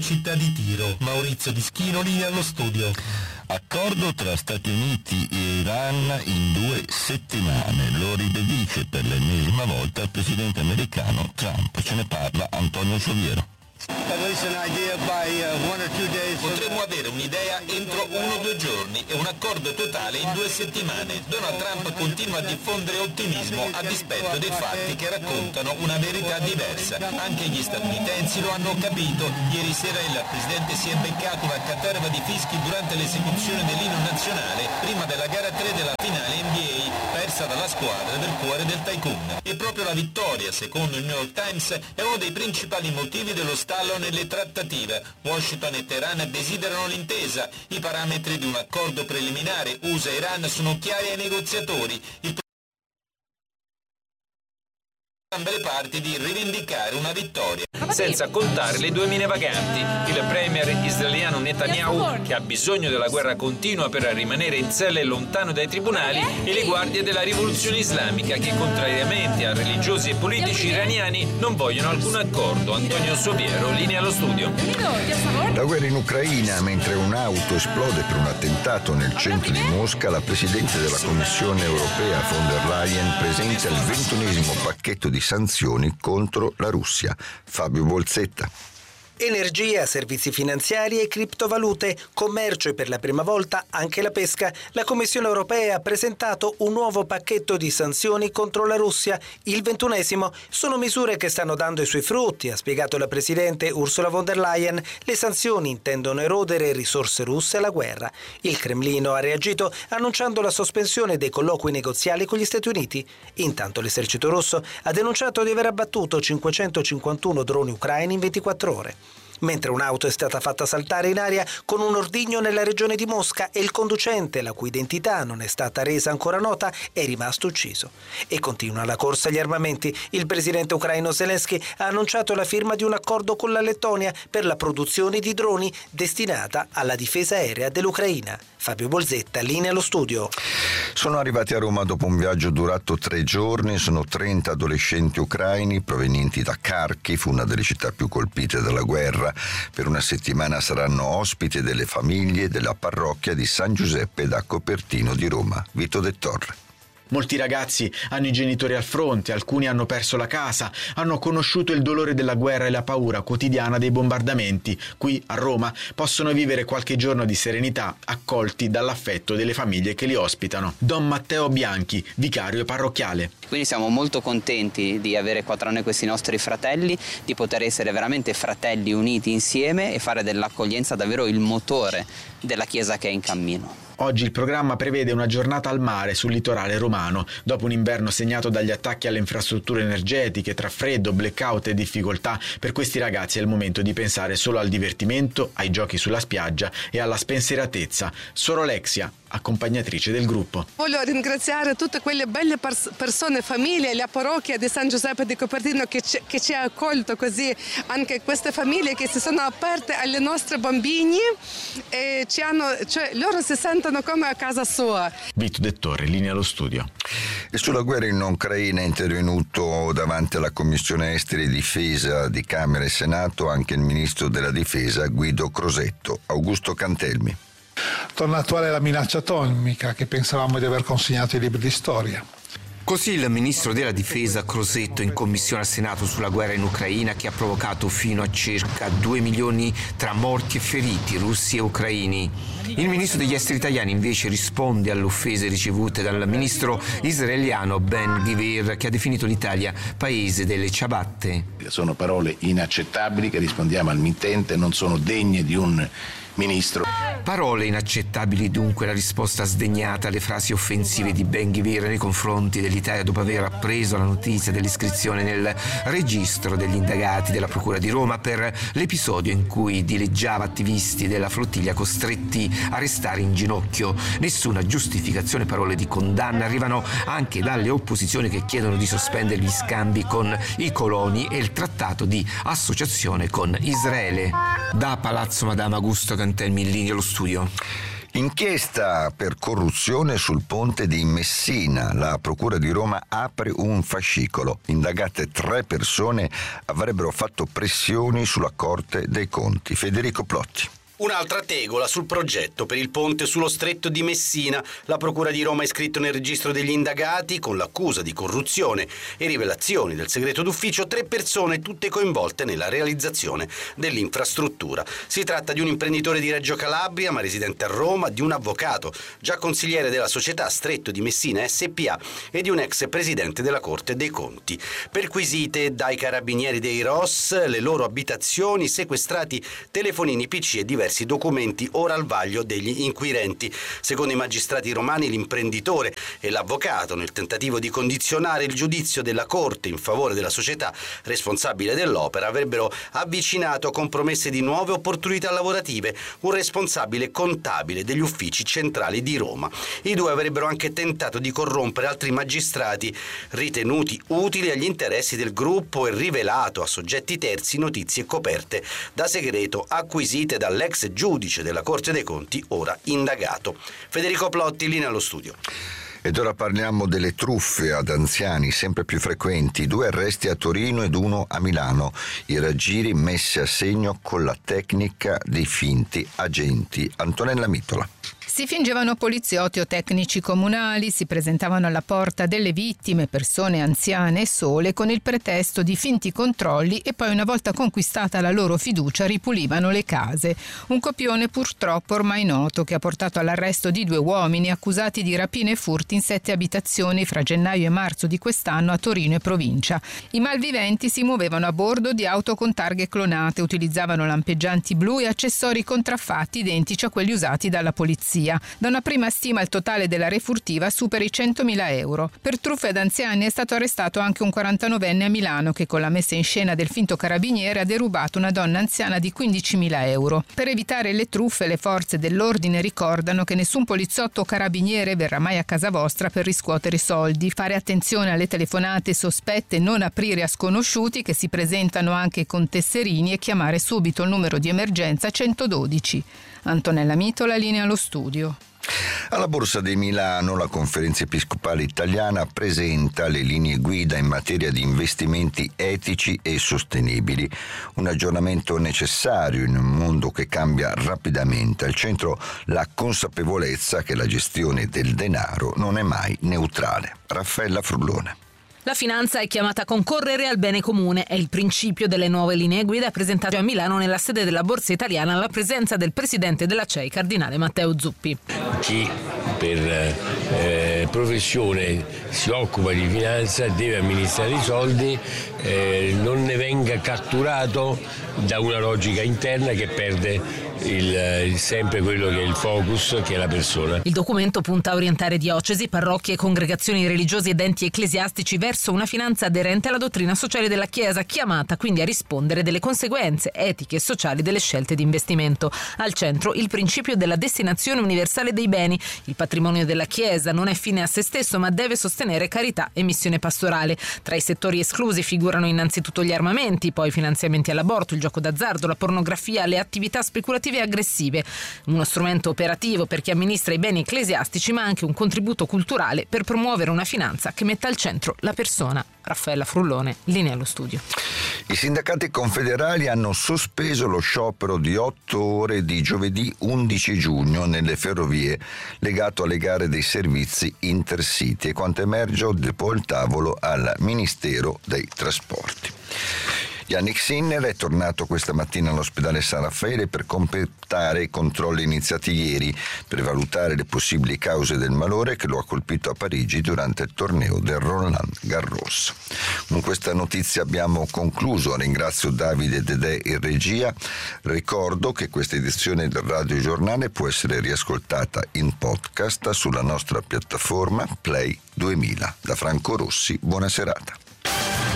città di Tiro. Maurizio Dischino, linea allo studio. Accordo tra Stati Uniti e Iran in 2 settimane. Lo ribadisce per l'ennesima volta il presidente americano Trump. Ce ne parla Antonio Soviero. Potremmo avere un'idea entro 1 o 2 giorni e un accordo totale in 2 settimane. Donald Trump continua a diffondere ottimismo a dispetto dei fatti che raccontano una verità diversa. Anche gli statunitensi lo hanno capito. Ieri sera il presidente si è beccato una caterva di fischi durante l'esecuzione dell'inno nazionale prima della gara 3 della finale NBA, persa dalla squadra del cuore del tycoon. E proprio la vittoria, secondo il New York Times, è uno dei principali motivi dello stallo nelle trattative. Washington e Teheran desiderano l'intesa. I parametri di un accordo preliminare USA-Iran sono chiari ai negoziatori. Entrambe le parti di rivendicare una vittoria. Senza contare le 2 mine vaganti. Il premier israeliano Netanyahu, che ha bisogno della guerra continua per rimanere in celle lontano dai tribunali, e le guardie della rivoluzione islamica che, contrariamente a religiosi e politici iraniani, non vogliono alcun accordo. Antonio Soviero, linea allo studio. La guerra in Ucraina. Mentre un'auto esplode per un attentato nel centro di Mosca, la presidente della Commissione europea von der Leyen presenta il 21° pacchetto di sanzioni contro la Russia. Fabio Bolzetta. Energia, servizi finanziari e criptovalute, commercio e per la prima volta anche la pesca. La Commissione europea ha presentato un nuovo pacchetto di sanzioni contro la Russia, il 21°. Sono misure che stanno dando i suoi frutti, ha spiegato la Presidente Ursula von der Leyen. Le sanzioni intendono erodere risorse russe alla guerra. Il Cremlino ha reagito annunciando la sospensione dei colloqui negoziali con gli Stati Uniti. Intanto l'esercito russo ha denunciato di aver abbattuto 551 droni ucraini in 24 ore. Mentre un'auto è stata fatta saltare in aria con un ordigno nella regione di Mosca e il conducente, la cui identità non è stata resa ancora nota, è rimasto ucciso. E continua la corsa agli armamenti. Il presidente ucraino Zelensky ha annunciato la firma di un accordo con la Lettonia per la produzione di droni destinata alla difesa aerea dell'Ucraina. Fabio Bolzetta, linea allo studio. Sono arrivati a Roma dopo un viaggio durato 3 giorni. Sono 30 adolescenti ucraini provenienti da Kharkiv, una delle città più colpite dalla guerra. Per una settimana saranno ospiti delle famiglie della parrocchia di San Giuseppe da Copertino di Roma. Vito De Torre. Molti ragazzi hanno i genitori al fronte, alcuni hanno perso la casa, hanno conosciuto il dolore della guerra e la paura quotidiana dei bombardamenti. Qui, a Roma, possono vivere qualche giorno di serenità, accolti dall'affetto delle famiglie che li ospitano. Don Matteo Bianchi, vicario parrocchiale. Quindi siamo molto contenti di avere qua tra noi questi nostri fratelli, di poter essere veramente fratelli uniti insieme e fare dell'accoglienza davvero il motore della Chiesa che è in cammino. Oggi il programma prevede una giornata al mare sul litorale romano. Dopo un inverno segnato dagli attacchi alle infrastrutture energetiche, tra freddo, blackout e difficoltà, per questi ragazzi è il momento di pensare solo al divertimento, ai giochi sulla spiaggia e alla spensieratezza. Sor Alexia, accompagnatrice del gruppo. Voglio ringraziare tutte quelle belle persone, famiglie, la parrocchia di San Giuseppe di Copertino che ci ha accolto così, anche queste famiglie che si sono aperte alle nostre bambini e loro si sentono come a casa sua. Vito De Torre, linea allo studio. E sulla guerra in Ucraina è intervenuto davanti alla Commissione Esteri e Difesa di Camera e Senato anche il ministro della Difesa Guido Crosetto. Augusto Cantelmi. Torna attuale la minaccia atomica che pensavamo di aver consegnato ai libri di storia. Così il ministro della Difesa Crosetto in commissione al Senato sulla guerra in Ucraina, che ha provocato fino a circa 2 milioni tra morti e feriti russi e ucraini. Il ministro degli esteri italiani invece risponde alle offese ricevute dal ministro israeliano Ben Gvir, che ha definito l'Italia paese delle ciabatte. Sono parole inaccettabili che, rispondiamo al mittente, non sono degne di un ministro. Parole inaccettabili dunque la risposta sdegnata alle frasi offensive di Ben Gvir nei confronti dell'Italia dopo aver appreso la notizia dell'iscrizione nel registro degli indagati della Procura di Roma per l'episodio in cui dileggiava attivisti della flottiglia costretti a restare in ginocchio. Nessuna giustificazione, parole di condanna arrivano anche dalle opposizioni che chiedono di sospendere gli scambi con i coloni e il trattato di associazione con Israele. Da Palazzo Madama, Augusto Cantelmi, in linea allo studio. Inchiesta per corruzione sul ponte di Messina. La Procura di Roma apre un fascicolo. Indagate 3 persone avrebbero fatto pressioni sulla Corte dei Conti. Federico Plotti. Un'altra tegola sul progetto per il ponte sullo stretto di Messina. La Procura di Roma ha iscritto nel registro degli indagati, con l'accusa di corruzione e rivelazioni del segreto d'ufficio, 3 persone tutte coinvolte nella realizzazione dell'infrastruttura. Si tratta di un imprenditore di Reggio Calabria, ma residente a Roma, di un avvocato, già consigliere della società Stretto di Messina SPA, e di un ex presidente della Corte dei Conti. Perquisite dai carabinieri dei ROS le loro abitazioni, sequestrati telefonini, PC e diversi documenti ora al vaglio degli inquirenti. Secondo i magistrati romani, l'imprenditore e l'avvocato, nel tentativo di condizionare il giudizio della Corte in favore della società responsabile dell'opera, avrebbero avvicinato con promesse di nuove opportunità lavorative un responsabile contabile degli uffici centrali di Roma. I 2 avrebbero anche tentato di corrompere altri magistrati ritenuti utili agli interessi del gruppo e rivelato a soggetti terzi notizie coperte da segreto acquisite dall'ex giudice della Corte dei Conti, ora indagato. Federico Plotti, linea allo studio. Ed ora parliamo delle truffe ad anziani sempre più frequenti. 2 arresti a Torino ed 1 a Milano. I raggiri messi a segno con la tecnica dei finti agenti. Antonella Mitola. Si fingevano poliziotti o tecnici comunali, si presentavano alla porta delle vittime, persone anziane e sole, con il pretesto di finti controlli e poi, una volta conquistata la loro fiducia, ripulivano le case. Un copione purtroppo ormai noto, che ha portato all'arresto di 2 uomini accusati di rapine e furti in 7 abitazioni fra gennaio e marzo di quest'anno a Torino e provincia. I malviventi si muovevano a bordo di auto con targhe clonate, utilizzavano lampeggianti blu e accessori contraffatti identici a quelli usati dalla polizia. Da una prima stima il totale della refurtiva supera i 100.000 euro. Per truffe ad anziani è stato arrestato anche un 49enne a Milano che, con la messa in scena del finto carabiniere, ha derubato una donna anziana di 15.000 euro. Per evitare le truffe, le forze dell'ordine ricordano che nessun poliziotto o carabiniere verrà mai a casa vostra per riscuotere soldi. Fare attenzione alle telefonate sospette, non aprire a sconosciuti che si presentano anche con tesserini e chiamare subito il numero di emergenza 112. Antonella Mitola, linea allo studio. Alla Borsa di Milano la Conferenza Episcopale Italiana presenta le linee guida in materia di investimenti etici e sostenibili, un aggiornamento necessario in un mondo che cambia rapidamente. Al centro la consapevolezza che la gestione del denaro non è mai neutrale. Raffaella Frullone. La finanza è chiamata a concorrere al bene comune, è il principio delle nuove linee guida presentate a Milano nella sede della Borsa Italiana alla presenza del presidente della CEI, cardinale Matteo Zuppi. Chi per professione si occupa di finanza deve amministrare i soldi, non ne venga catturato da una logica interna che perde sempre quello che è il focus, che è la persona. Il documento punta a orientare diocesi, parrocchie, congregazioni religiose ed enti ecclesiastici verso una finanza aderente alla dottrina sociale della Chiesa, chiamata quindi a rispondere delle conseguenze etiche e sociali delle scelte di investimento. Al centro il principio della destinazione universale dei beni. Il patrimonio della Chiesa non è fine a se stesso, ma deve sostenere carità e missione pastorale. Tra i settori esclusi figurano innanzitutto gli armamenti, poi finanziamenti all'aborto, il gioco d'azzardo, la pornografia, le attività speculative e aggressive. Uno strumento operativo per chi amministra i beni ecclesiastici, ma anche un contributo culturale per promuovere una finanza che metta al centro la persona. Raffaella Frullone, linea allo studio. I sindacati confederali hanno sospeso lo sciopero di 8 ore di giovedì 11 giugno nelle ferrovie legato alle gare dei servizi Intercity e quanto emerge dopo il tavolo al Ministero dei Trasporti. Yannick Sinner è tornato questa mattina all'ospedale San Raffaele per completare i controlli iniziati ieri per valutare le possibili cause del malore che lo ha colpito a Parigi durante il torneo del Roland Garros. Con questa notizia abbiamo concluso. Ringrazio Davide Dedè in regia. Ricordo che questa edizione del Radio Giornale può essere riascoltata in podcast sulla nostra piattaforma Play 2000. Da Franco Rossi, buona serata.